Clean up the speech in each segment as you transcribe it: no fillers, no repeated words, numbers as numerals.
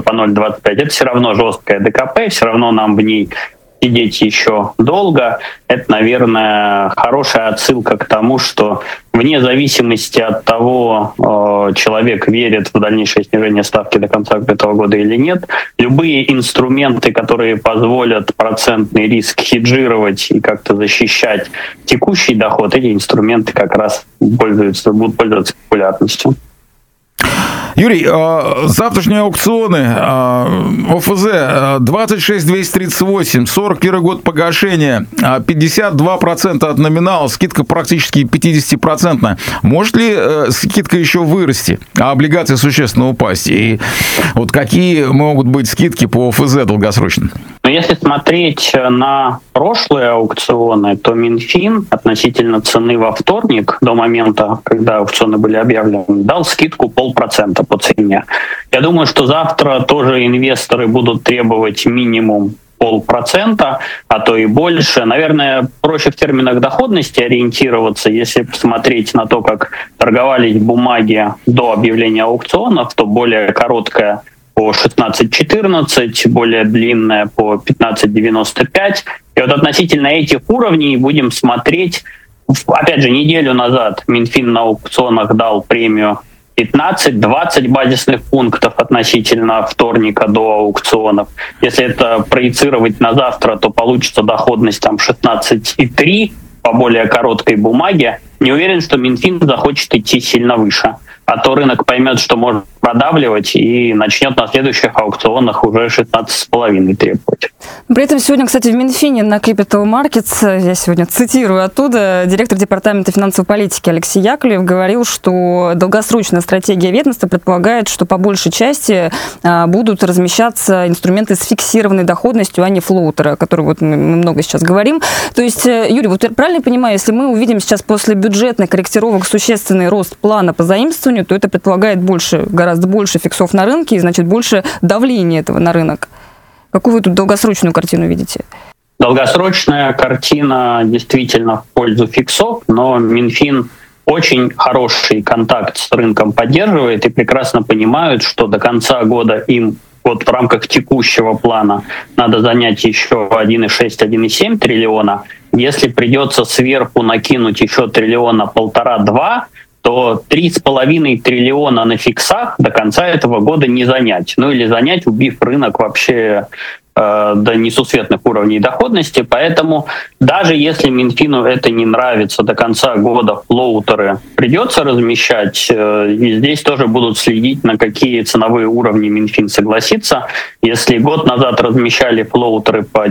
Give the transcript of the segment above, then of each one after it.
по 0,25, это все равно жесткая ДКП, все равно нам в ней сидеть еще долго. Это, наверное, хорошая отсылка к тому, что вне зависимости от того, человек верит в дальнейшее снижение ставки до конца этого года или нет, любые инструменты, которые позволят процентный риск хеджировать и как-то защищать текущий доход, эти инструменты как раз будут пользоваться популярностью. Юрий, завтрашние аукционы, ОФЗ 26 238, 41 год погашения, 52% от номинала, скидка практически 50%. Может ли скидка еще вырасти, а облигации существенно упасть? И вот какие могут быть скидки по ОФЗ долгосрочно? Но если смотреть на прошлые аукционы, то Минфин относительно цены во вторник, до момента, когда аукционы были объявлены, дал скидку 0,5% по цене. Я думаю, что завтра тоже инвесторы будут требовать минимум 0,5%, а то и больше. Наверное, проще в терминах доходности ориентироваться. Если посмотреть на то, как торговались бумаги до объявления аукционов, то более короткая по 16.14, более длинная по 15.95. И вот относительно этих уровней будем смотреть. Опять же, неделю назад Минфин на аукционах дал премию 15-20 базисных пунктов относительно вторника до аукционов. Если это проецировать на завтра, то получится доходность там 16,3 по более короткой бумаге. Не уверен, что Минфин захочет идти сильно выше. А то рынок поймет, что может продавливать, и начнет на следующих аукционах уже 16,5 требовать. При этом сегодня, кстати, в Минфине на Capital Markets, я сегодня цитирую оттуда, директор департамента финансовой политики Алексей Яковлев говорил, что долгосрочная стратегия ведомства предполагает, что по большей части будут размещаться инструменты с фиксированной доходностью, а не флоутеры, о которых вот мы много сейчас говорим. То есть, Юрий, вот я правильно понимаю, если мы увидим сейчас после бюджетных корректировок существенный рост плана по заимствованию, то это предполагает гораздо больше фиксов на рынке и, значит, больше давления этого на рынок. Какую вы тут долгосрочную картину видите? Долгосрочная картина действительно в пользу фиксов, но Минфин очень хороший контакт с рынком поддерживает и прекрасно понимают, что до конца года им вот в рамках текущего плана надо занять еще 1,6-1,7 триллиона. Если придется сверху накинуть еще 1,5 триллиона, 1,5-2, то 3,5 триллиона на фиксах до конца этого года не занять. Ну или занять, убив рынок вообще до несусветных уровней доходности. Поэтому даже если Минфину это не нравится, до конца года флоутеры придется размещать, и здесь тоже будут следить, на какие ценовые уровни Минфин согласится. Если год назад размещали флоутеры по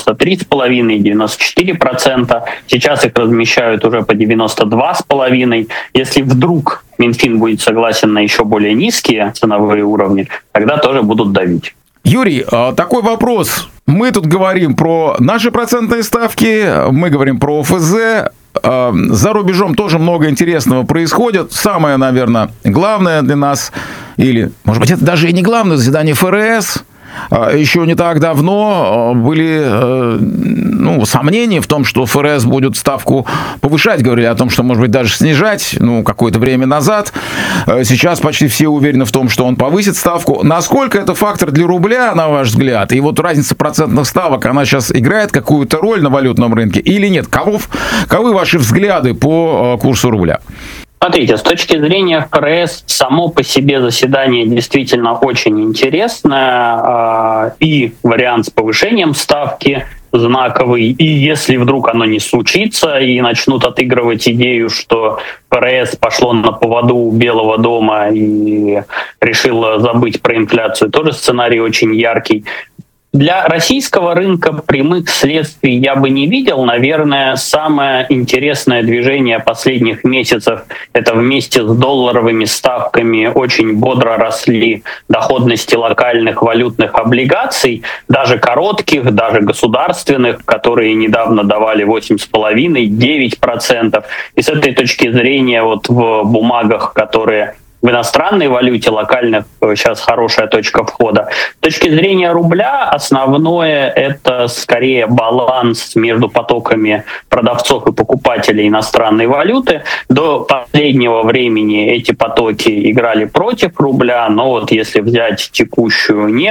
93,5-94%, сейчас их размещают уже по 92,5%. Если вдруг Минфин будет согласен на еще более низкие ценовые уровни, тогда тоже будут давить. Юрий, такой вопрос. Мы тут говорим про наши процентные ставки, мы говорим про ОФЗ. За рубежом тоже много интересного происходит. Самое, наверное, главное для нас, или, может быть, это даже и не главное, заседание ФРС. Еще не так давно были сомнения в том, что ФРС будет ставку повышать. Говорили о том, что, может быть, даже снижать, какое-то время назад. Сейчас почти все уверены в том, что он повысит ставку. Насколько это фактор для рубля, на ваш взгляд? И вот разница процентных ставок, она сейчас играет какую-то роль на валютном рынке или нет? Каковы ваши взгляды по курсу рубля? Смотрите, с точки зрения ФРС, само по себе заседание действительно очень интересное, и вариант с повышением ставки знаковый, и если вдруг оно не случится, и начнут отыгрывать идею, что ФРС пошло на поводу у Белого дома и решило забыть про инфляцию, тоже сценарий очень яркий. Для российского рынка прямых следствий я бы не видел. Наверное, самое интересное движение последних месяцев — это вместе с долларовыми ставками очень бодро росли доходности локальных валютных облигаций, даже коротких, даже государственных, которые недавно давали 8,5-9%. И с этой точки зрения вот в бумагах, которые в иностранной валюте локальных сейчас хорошая точка входа. С точки зрения рубля основное — это скорее баланс между потоками продавцов и покупателей иностранной валюты. До последнего времени эти потоки играли против рубля, но вот если взять текущую